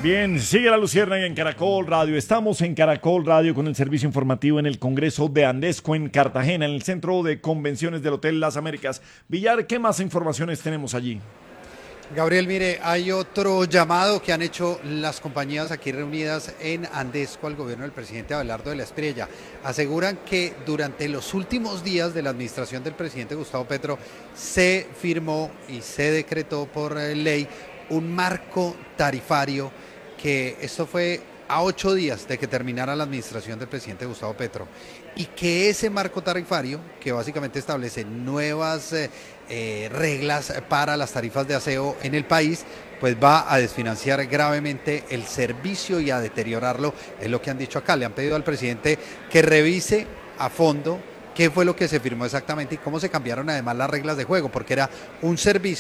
Bien, sigue la Luciérnaga en Caracol Radio. Estamos en Caracol Radio con el servicio informativo en el Congreso de Andesco en Cartagena, en el centro de convenciones del Hotel Las Américas. Villar, ¿qué más informaciones tenemos allí? Gabriel, mire, hay otro llamado que han hecho las compañías aquí reunidas en Andesco al gobierno del presidente Abelardo de la Espriella. Aseguran que durante los últimos días de la administración del presidente Gustavo Petro se firmó y se decretó por ley un marco tarifario, que esto fue a 8 días de que terminara la administración del presidente Gustavo Petro, y que ese marco tarifario, que básicamente establece nuevas reglas para las tarifas de aseo en el país, pues va a desfinanciar gravemente el servicio y a deteriorarlo, es lo que han dicho acá. Le han pedido al presidente que revise a fondo qué fue lo que se firmó exactamente y cómo se cambiaron además las reglas de juego, porque era un servicio